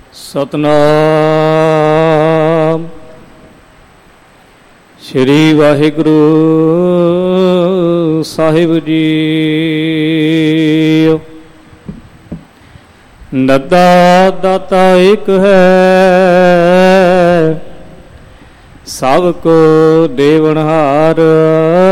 ਸਤਨਾਮ ਸ਼੍ਰੀ ਵਾਹਿਗੁਰੂ ਸਾਹਿਬ ਜੀ। ਨੱਦਾ ਦਾਤਾ ਇੱਕ ਹੈ, ਸਭ ਕੋ ਦੇਵਨਹਾਰ।